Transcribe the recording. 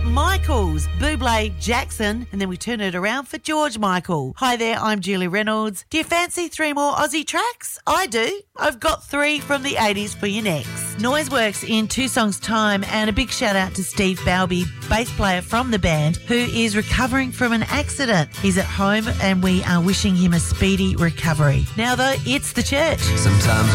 Michaels, Bublé, Jackson, and then we turn it around for George Michael. Hi there, I'm Julie Reynolds. Do you fancy 3 more Aussie tracks? I do. I've got 3 from the 80s for you next. Noiseworks in 2 songs' time, and a big shout out to Steve Balby, bass player from the band, who is recovering from an accident. He's at home and we are wishing him a speedy recovery. Now though, it's The Church. Sometimes